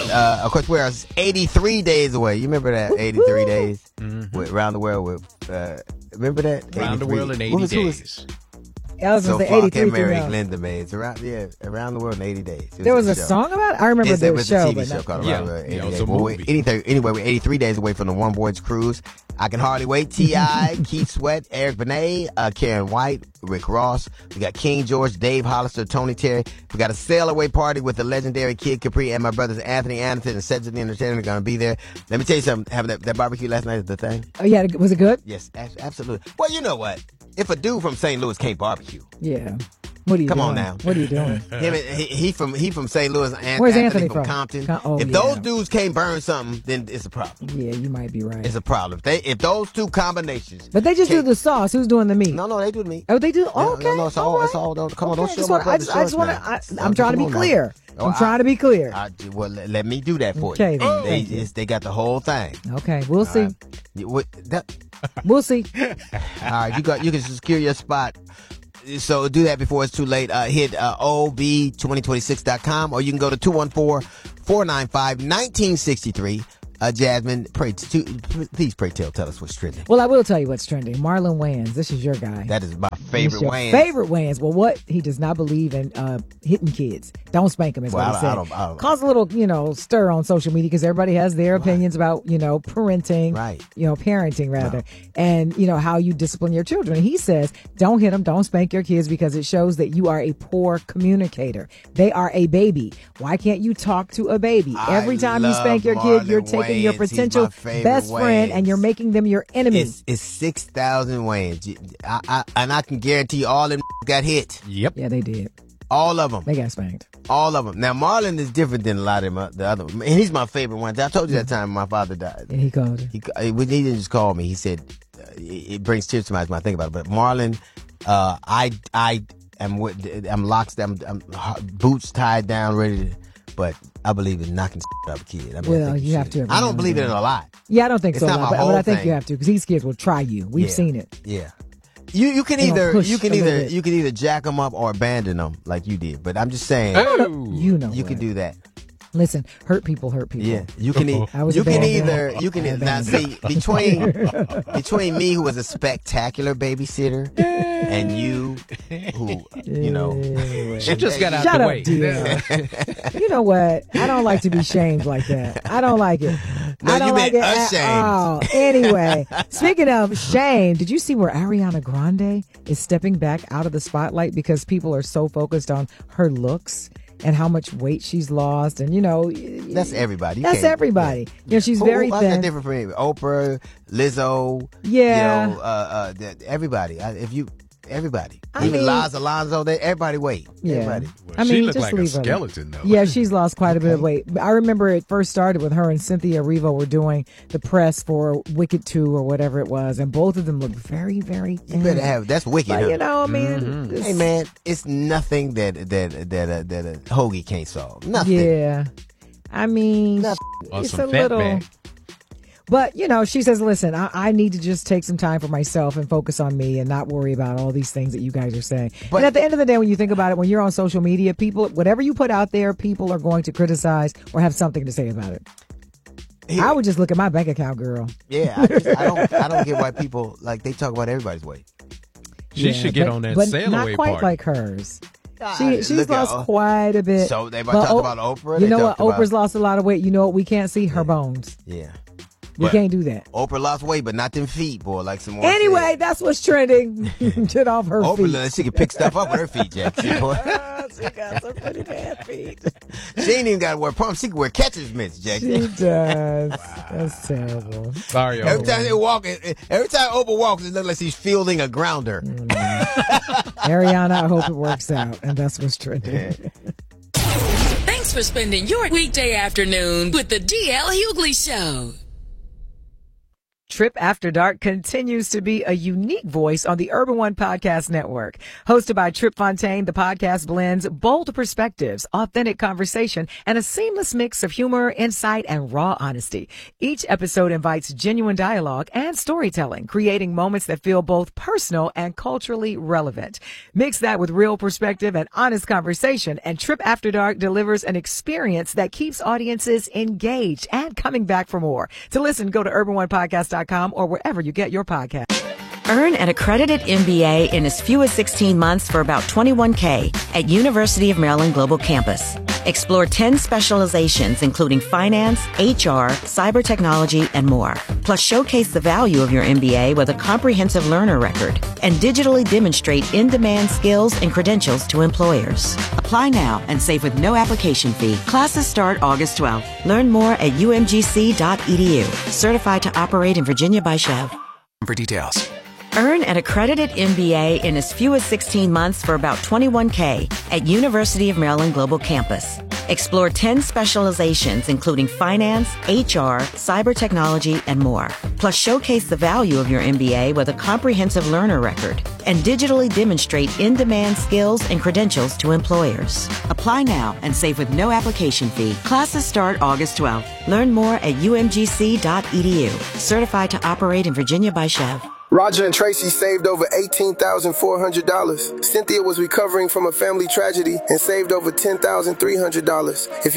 of course, we're 83 days away. You remember that 83 days around the world with remember that? Around the world in 80 days. I was So going to far, say I can't 83 marry through Linda May. It's around the world in 80 days. There was a song about it? I remember There the was show. a TV show called Around the World in 80 it was Days. a Well, movie. anyway, we're 83 days away from the One Boys Cruise. I Can Hardly Wait. T.I., Keith Sweat, Eric Benet, Karen White, Rick Ross. We got King George, Dave Hollister, Tony Terry. We got a sail away party with the legendary Kid Capri, and my brothers Anthony Anderson and Cedric the Entertainer are going to be there. Let me tell you something. Having that barbecue last night is the thing. Oh, yeah. Was it good? Yes, absolutely. Well, you know what? If a dude from St. Louis can't barbecue, Yeah. What are you come doing? on now. What are you doing? He from St. Louis. Where's Anthony from? Compton. Oh, if yeah. those dudes can't burn something, then it's a problem. Yeah, you might be right. It's a problem. If those two combinations. But they just do the sauce. Who's doing the meat? No, they do the meat. Oh, they do? Oh, okay. No, it's all. Come on, don't show my I just want to. I'm trying to be clear. I'm trying to be clear. Well, let me do that for Okay, you. then. They got the whole thing. Okay, we'll see. We'll see. All right, you can secure your spot. So do that before it's too late. Hit ob2026.com, or you can go to 214-495-1963. Jasmine, please tell us what's trending. Well, I will tell you what's trending. Marlon Wayans, this is your guy. That is my favorite Wayans. Favorite Wayans. Well, what? He does not believe in hitting kids. Don't spank them, is what he said. I don't. Cause a little, stir on social media because everybody has their opinions about, parenting. Right. Parenting rather. No. And, how you discipline your children. He says, don't hit them, don't spank your kids because it shows that you are a poor communicator. They are a baby. Why can't you talk to a baby? Every time you spank your kid, you're taking your potential best friend and you're making them your enemy. It's 6,000 Wayans. And I can guarantee all them got hit. Yep. Yeah, they did. All of them. They got spanked. All of them. Now, Marlon is different than a lot of the other ones. And he's my favorite one. I told you that time my father died. And he called her. He didn't just call me. He said, it brings tears to my eyes when I think about it. But Marlon, I'm locked, I'm boots tied down, ready to, but I believe in knocking out of a kid. I have to. I don't believe in it a lot. Yeah, I don't think it's so. Not my but whole I think thing. you have to because these kids will try you. We've seen it. Yeah. You can either jack them up or abandon them like you did. But I'm just saying, you can do that. Listen, hurt people. Yeah, you can now see between me, who was a spectacular babysitter, and you, who she just got out Shut the up, way. You know what? I don't like to be shamed like that. I don't like it. No, I don't you like meant it at ashamed. all. Anyway, speaking of shame, did you see where Ariana Grande is stepping back out of the spotlight because people are so focused on her looks and how much weight she's lost, and that's everybody. That's everybody. Yeah. She's very how's thin. that different from me? Oprah, Lizzo. Yeah. Everybody. Everybody. I Even mean, Liz Alonso. Everybody weight. Yeah. Everybody. Well, she looked like a skeleton, though. Yeah, she's lost quite a bit of weight. I remember it first started with her and Cynthia Erivo were doing the press for Wicked 2 or whatever it was, and both of them looked very, very thin. You better have that's wicked. But, huh? Hey, man, it's nothing that a hoagie can't solve. Nothing. Yeah, I mean, it's a little. Bag. But, she says, listen, I need to just take some time for myself and focus on me and not worry about all these things that you guys are saying. But at the end of the day, when you think about it, when you're on social media, whatever you put out there, people are going to criticize or have something to say about it. I would just look at my bank account, girl. Yeah, I don't get why people, they talk about everybody's weight. She should get on that sail away party. Not quite like hers. She's lost quite a bit. So everybody talked about Oprah. You know what? Oprah's lost a lot of weight. You know what we can't see? Her bones. Yeah. You can't do that. Oprah lost weight, but not them feet, boy. Like some more. Anyway, that's what's trending. Get off her feet. Oprah, she can pick stuff up with her feet, Jack. She got some pretty bad feet. She ain't even got to wear pumps. She can wear catcher's mitts, Jack. She does. Wow. That's terrible. Sorry, every time Oprah walks, it looks like she's fielding a grounder. Ariana, I hope it works out, and that's what's trending. Thanks for spending your weekday afternoon with the DL Hughley Show. Trip After Dark continues to be a unique voice on the Urban One Podcast Network. Hosted by Trip Fontaine, the podcast blends bold perspectives, authentic conversation, and a seamless mix of humor, insight, and raw honesty. Each episode invites genuine dialogue and storytelling, creating moments that feel both personal and culturally relevant. Mix that with real perspective and honest conversation, and Trip After Dark delivers an experience that keeps audiences engaged and coming back for more. To listen, go to urbanonepodcast.com or wherever you get your podcast. Earn an accredited MBA in as few as 16 months for about $21K at University of Maryland Global Campus. Explore 10 specializations, including finance, HR, cyber technology, and more. Plus, showcase the value of your MBA with a comprehensive learner record and digitally demonstrate in-demand skills and credentials to employers. Apply now and save with no application fee. Classes start August 12th. Learn more at umgc.edu. Certified to operate in Virginia by Chev. For details. Earn an accredited MBA in as few as 16 months for about $21K at University of Maryland Global Campus. Explore 10 specializations, including finance, HR, cyber technology, and more. Plus, showcase the value of your MBA with a comprehensive learner record and digitally demonstrate in-demand skills and credentials to employers. Apply now and save with no application fee. Classes start August 12th. Learn more at umgc.edu. Certified to operate in Virginia by Chev. Roger and Tracy saved over $18,400. Cynthia was recovering from a family tragedy and saved over $10,300. If